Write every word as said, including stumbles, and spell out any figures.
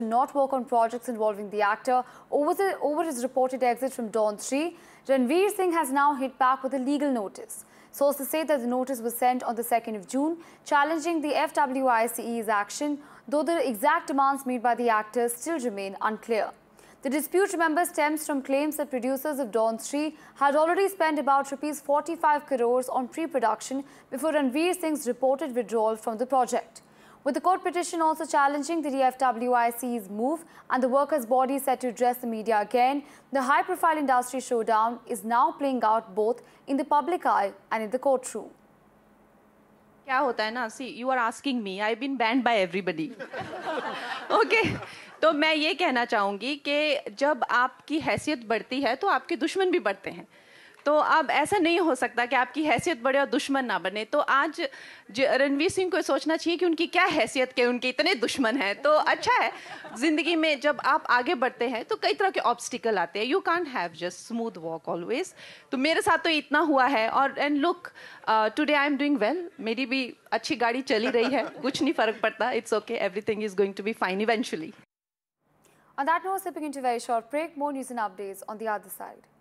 not work on projects involving the actor over, the, over his reported exit from Dawn three, Ranveer Singh has now hit back with a legal notice. Sources say that the notice was sent on the second of June, challenging the F W I C E's action, though the exact demands made by the actor still remain unclear. The dispute, remember, stems from claims that producers of Dawn three had already spent about rupees forty-five crores on pre-production before Ranveer Singh's reported withdrawal from the project. With the court petition also challenging the F W I C E's move and the workers' body set to address the media again, the high-profile industry showdown is now playing out both in the public eye and in the courtroom. क्या होता है ना, see, you are asking me, I've been banned by everybody. Okay, तो मैं ये कहना चाहूँगी कि जब आपकी हैसियत बढ़ती है तो आपके दुश्मन भी बढ़ते हैं. तो अब ऐसा नहीं हो सकता कि आपकी हैसियत बढ़े और दुश्मन ना बने. तो आज रणवीर सिंह को सोचना चाहिए कि उनकी क्या हैसियत के उनके इतने दुश्मन हैं. तो अच्छा है, ज़िंदगी में जब आप आगे बढ़ते हैं तो कई तरह के ऑब्स्टिकल आते हैं. You can't have just smooth walk always. तो मेरे साथ तो इतना हुआ है. और and look, today I am doing well. मेरी भी अच्छी गाड़ी चली रही है, कुछ नहीं फ़र्क पड़ता. It's okay, everything is going to be fine eventually. On that note, slipping into a very short break, more news and updates on the other side.